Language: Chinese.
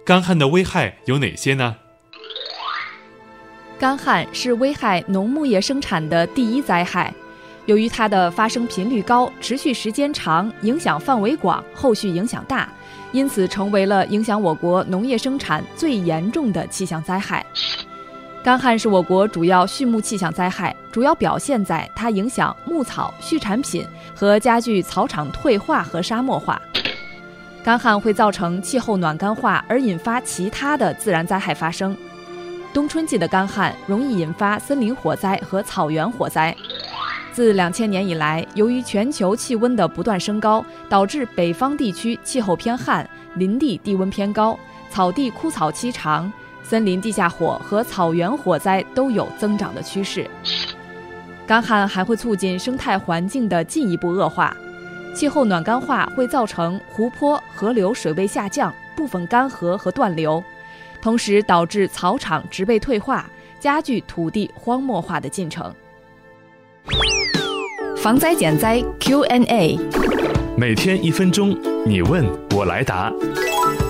干旱的危害有哪些呢？ 干旱是危害农牧业生产的第一灾害，由于它的发生频率高、持续时间长、影响范围广、后续影响大，因此成为了影响我国农业生产最严重的气象灾害。干旱是我国主要畜牧气象灾害，主要表现在它影响牧草、畜产品和加剧草场退化和沙漠化。干旱会造成气候暖干化，而引发其他的自然灾害发生。冬春季的干旱容易引发森林火灾和草原火灾。自2000年以来，由于全球气温的不断升高，导致北方地区气候偏旱，林地地温偏高，草地枯草期长，森林地下火和草原火灾都有增长的趋势。干旱还会促进生态环境的进一步恶化。气候暖干化会造成湖泊、河流水位下降，部分干涸和断流，同时导致草场植被退化，加剧土地荒漠化的进程。防灾减灾 Q&A， 每天1分钟，你问我来答。